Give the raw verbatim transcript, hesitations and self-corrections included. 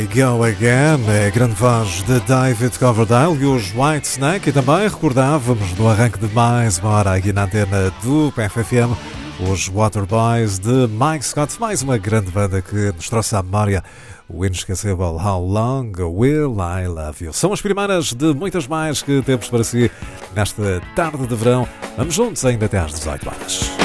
Go Again, é a grande voz de David Coverdale e os Whitesnake, e também recordávamos no arranque de mais uma hora aqui na antena do P F F M os Waterboys de Mike Scott, mais uma grande banda que nos trouxe à memória o inesquecível How Long Will I Love You. São as primeiras de muitas mais que temos para si nesta tarde de verão. Vamos juntos ainda até às dezoito horas.